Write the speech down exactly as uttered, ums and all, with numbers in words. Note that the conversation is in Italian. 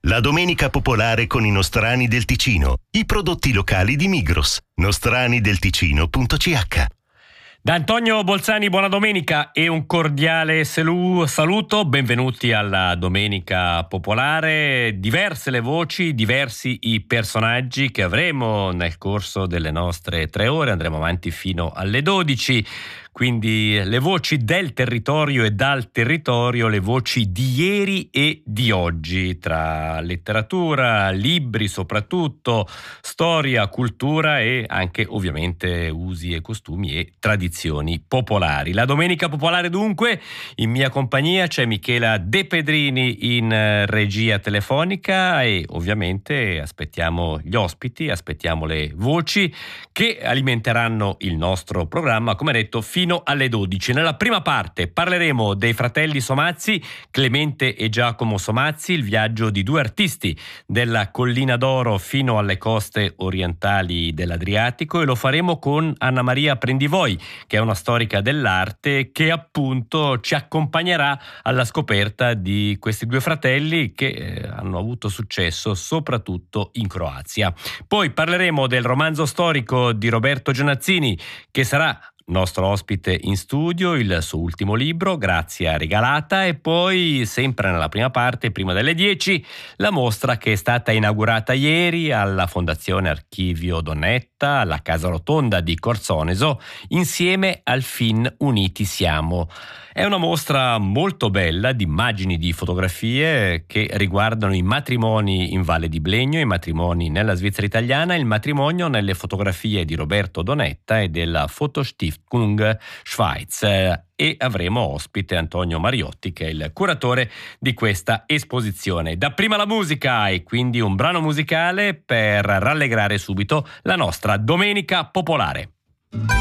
La domenica popolare con i nostrani del Ticino, i prodotti locali di Migros. nostranidelticino punto c h. Da Antonio Bolzani, buona domenica e un cordiale saluto, benvenuti alla Domenica Popolare. Diverse le voci, diversi i personaggi che avremo nel corso delle nostre tre ore, andremo avanti fino alle dodici. Quindi le voci del territorio e dal territorio, le voci di ieri e di oggi, tra letteratura, libri soprattutto, storia, cultura e anche ovviamente usi e costumi e tradizioni popolari. La Domenica Popolare dunque, in mia compagnia c'è Michela De Pedrini in regia telefonica e ovviamente aspettiamo gli ospiti, aspettiamo le voci che alimenteranno il nostro programma, come detto, fino alle dodici. Nella prima parte parleremo dei fratelli Somazzi, Clemente e Giacomo Somazzi, il viaggio di due artisti della Collina d'Oro fino alle coste orientali dell'Adriatico, e lo faremo con Anna Maria Prendivoi, che è una storica dell'arte che appunto ci accompagnerà alla scoperta di questi due fratelli che eh, hanno avuto successo soprattutto in Croazia. Poi parleremo del romanzo storico di Roberto Gianazzini, che sarà nostro ospite in studio, il suo ultimo libro, Grazia Regalata, e poi sempre nella prima parte, prima delle dieci, la mostra che è stata inaugurata ieri alla Fondazione Archivio Donnetta, alla Casa Rotonda di Corsoneso, insieme al film Uniti Siamo. È una mostra molto bella di immagini, di fotografie che riguardano i matrimoni in Valle di Blegno, i matrimoni nella Svizzera italiana, il matrimonio nelle fotografie di Roberto Donnetta e della Fotostiftung Schweiz. E avremo ospite Antonio Mariotti, che è il curatore di questa esposizione. Dapprima la musica, e quindi un brano musicale per rallegrare subito la nostra Domenica Popolare.